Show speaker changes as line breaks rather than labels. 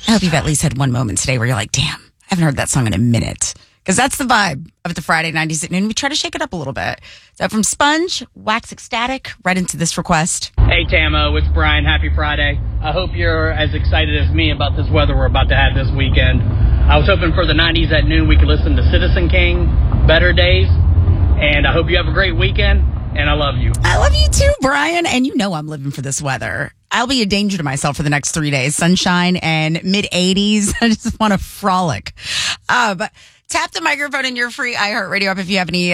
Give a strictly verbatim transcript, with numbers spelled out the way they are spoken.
I hope you've at least had one moment today where you're like, damn, I haven't heard that song in a minute. Because that's the vibe of the Friday nineties at noon. We try to shake it up a little bit. So from Sponge, Wax Ecstatic, right into this request.
Hey, Tamo, it's Brian. Happy Friday. I hope you're as excited as me about this weather we're about to have this weekend. I was hoping for the nineties at noon we could listen to Citizen King, Better Days, and I hope you have a great weekend, and I love you.
I love you too, Brian, and you know I'm living for this weather. I'll be a danger to myself for the next three days. Sunshine and mid eighties. I just want to frolic. Uh, but tap the microphone in your free iHeartRadio app if you have any